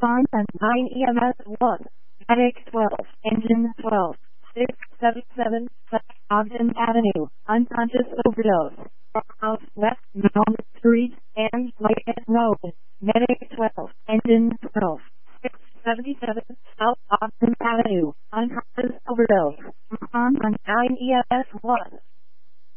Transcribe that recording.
Response and 9 EMS 1. Medic 12. Engine 12. 677 Ogden Avenue. Unconscious overdose. Southwest Mount Street and Light Road. Medic 12. Engine 12. 677 South Ogden Avenue. Unconscious overdose. Response on 9 EMS 1.